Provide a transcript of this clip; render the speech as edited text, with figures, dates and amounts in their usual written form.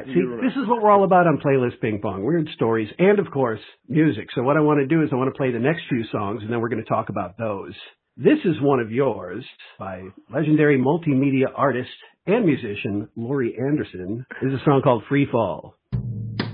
that. See, this is what we're all about on Playlist Ping Pong. Weird stories and, of course, music. So what I want to do is I want to play the next few songs, and then we're going to talk about those. This is one of yours by legendary multimedia artist and musician Laurie Anderson. This is a song called Free Fall.